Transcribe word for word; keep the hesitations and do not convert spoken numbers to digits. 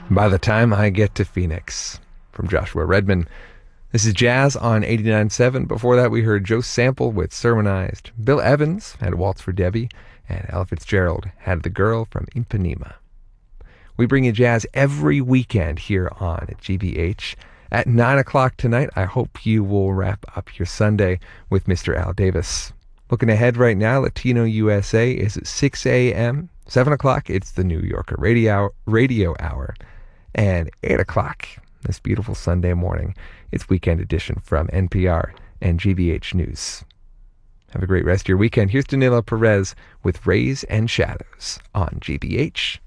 By the Time I Get to Phoenix, from Joshua Redman. This is Jazz on eighty-nine point seven. Before that, we heard Joe Sample with Sermonized. Bill Evans had Waltz for Debbie, and Ella Fitzgerald had The Girl from Ipanema. We bring you jazz every weekend here on G B H. At nine o'clock tonight, I hope you will wrap up your Sunday with Mister Al Davis. Looking ahead right now, Latino U S A is at six a.m. seven o'clock, it's the New Yorker Radio, radio Hour. And eight o'clock, this beautiful Sunday morning, it's Weekend Edition from N P R and G B H News. Have a great rest of your weekend. Here's Danilo Perez with Rays and Shadows on G B H.